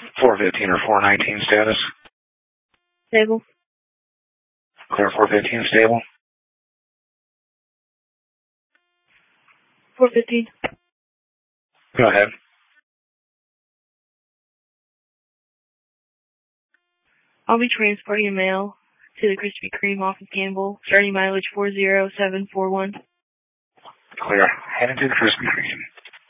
415 or 419 status? Stable. Clear 415 stable? 415. Go ahead. I'll be transporting a mail to the Krispy Kreme off of Campbell, starting mileage 40741. Clear. Headed to the Krispy Kreme.